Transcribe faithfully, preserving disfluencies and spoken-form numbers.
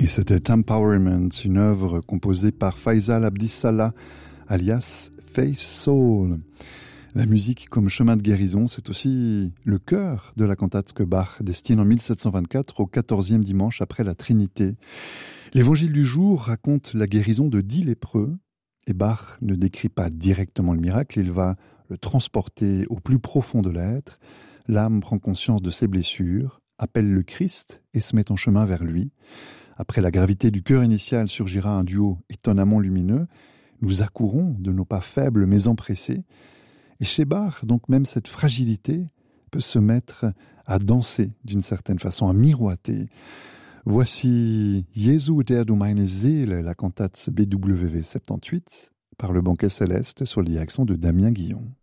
Et c'était Empowerment, une œuvre composée par Faisal Abdissalah, alias Face Soul. La musique comme chemin de guérison, c'est aussi le cœur de la cantate que Bach destine en mille sept cent vingt-quatre au quatorzième dimanche après la Trinité. L'évangile du jour raconte la guérison de dix lépreux, et Bach ne décrit pas directement le miracle, il va le transporter au plus profond de l'être. L'âme prend conscience de ses blessures, appelle le Christ et se met en chemin vers lui. Après la gravité du cœur initial surgira un duo étonnamment lumineux. Nous accourons de nos pas faibles mais empressés. Et chez Bach, donc même cette fragilité peut se mettre à danser d'une certaine façon, à miroiter. Voici Jesu der du meine Seele, la cantate B W V soixante-dix-huit, par le Banquet Céleste sur la direction de Damien Guillon.